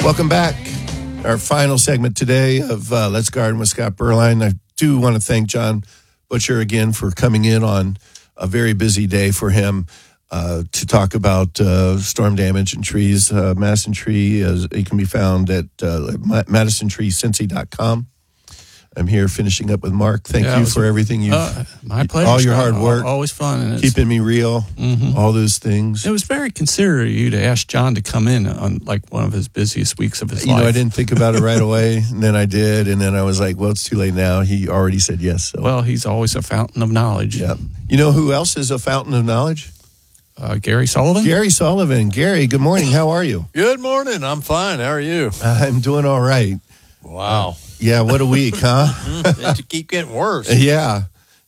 Welcome back. Our final segment today of Let's Garden with Scott Berline. I do want to thank John Butcher again for coming in on a very busy day for him to talk about storm damage and trees. Madison Tree, it can be found at MadisonTreeCincy.com. I'm here finishing up with Mark. Thank you for everything my pleasure. All your hard work. Always fun. And keeping me real. All those things. It was very considerate of you to ask John to come in on like one of his busiest weeks of his life. I didn't think about it right away, and then I did, and then I was like, well, it's too late now. He already said yes. So. Well, he's always a fountain of knowledge. Yeah. You know who else is a fountain of knowledge? Gary Sullivan. Gary Sullivan. Gary, good morning. How are you? Good morning. I'm fine. How are you? I'm doing all right. Wow. Yeah, what a week, huh? It keep getting worse. Yeah.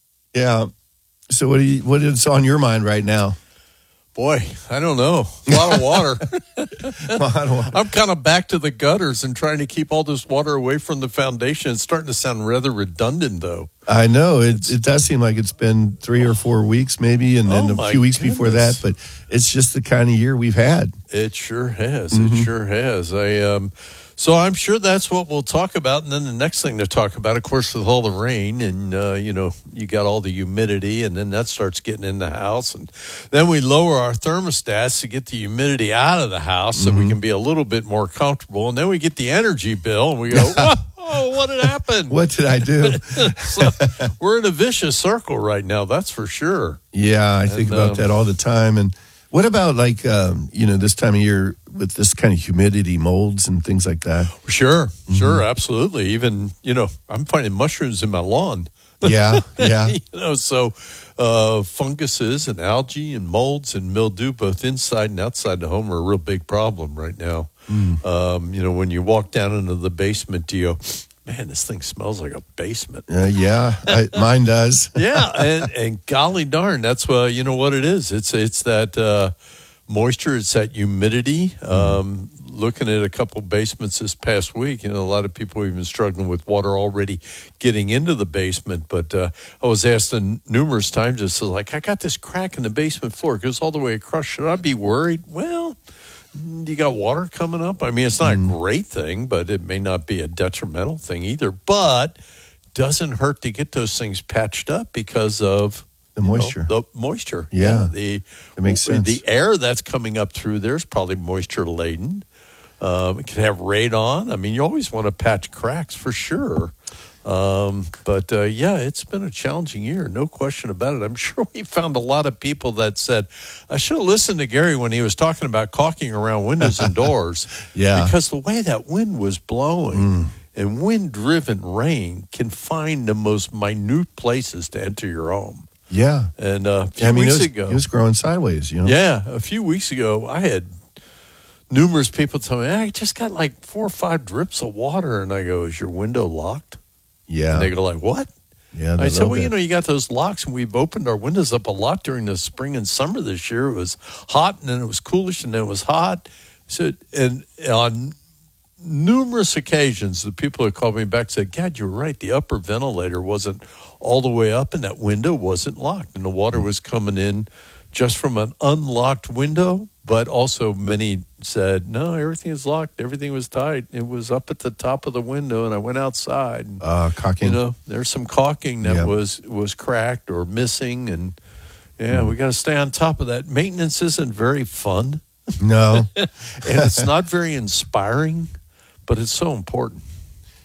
So what is on your mind right now? Boy, I don't know. A lot of water. Well, I'm kind of back to the gutters and trying to keep all this water away from the foundation. It's starting to sound rather redundant, though. I know. It does seem like it's been 3 or 4 weeks maybe, and then a few weeks before that, but it's just the kind of year we've had. It sure has. It sure has. So I'm sure that's what we'll talk about. And then the next thing to talk about, of course, with all the rain and, you got all the humidity, and then that starts getting in the house. And then we lower our thermostats to get the humidity out of the house so we can be a little bit more comfortable. And then we get the energy bill and we go, oh, what had happened? What did I do? So we're in a vicious circle right now, that's for sure. Yeah, I think about that all the time. And what about this time of year with this kind of humidity, molds and things like that? Sure, absolutely. Even, I'm finding mushrooms in my lawn. Yeah. So funguses and algae and molds and mildew, both inside and outside the home, are a real big problem right now. When you walk down into the basement, you go, man, this thing smells like a basement. Mine does. Yeah, and golly darn, that's what it is. It's that moisture, it's that humidity. Looking at a couple basements this past week, a lot of people have been struggling with water already getting into the basement. But I was asked numerous times, it's like, I got this crack in the basement floor. It goes all the way across. Should I be worried? Well, you got water coming up. I mean, it's not a great thing, but it may not be a detrimental thing either. But doesn't hurt to get those things patched up because of the moisture. The moisture. Yeah. It makes sense. The air that's coming up through there is probably moisture laden. It can have radon. I mean, you always want to patch cracks for sure. But it's been a challenging year, no question about it. I'm sure we found a lot of people that said, I should have listened to Gary when he was talking about caulking around windows and doors. Yeah. Because the way that wind was blowing and wind-driven rain can find the most minute places to enter your home. Yeah. And a few weeks ago, it was growing sideways, Yeah. A few weeks ago, I had numerous people tell me, I just got like 4 or 5 drips of water. And I go, is your window locked? Yeah. And they go like, what? Yeah. I said, well, you got those locks, and we've opened our windows up a lot during the spring and summer this year. It was hot, and then it was coolish, and then it was hot. So, and on numerous occasions, the people who called me back said, God, you're right. The upper ventilator wasn't all the way up, and that window wasn't locked, and the water was coming in just from an unlocked window. But also many said, no, everything is locked. Everything was tight. It was up at the top of the window, and I went outside. And, caulking. There's some caulking that was cracked or missing. And, we got to stay on top of that. Maintenance isn't very fun. No. And it's not very inspiring, but it's so important.